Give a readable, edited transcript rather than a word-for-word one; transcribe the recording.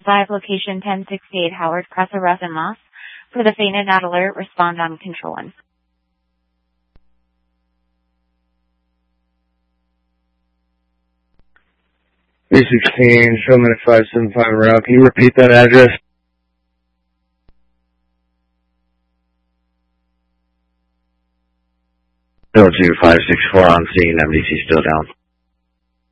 5 location 1068 Howard Cross Arrest and Moss. For the fainted not alert, respond on control 1. A16, showman at 575 route. Can you repeat that address? 02564 on scene, MDC still down.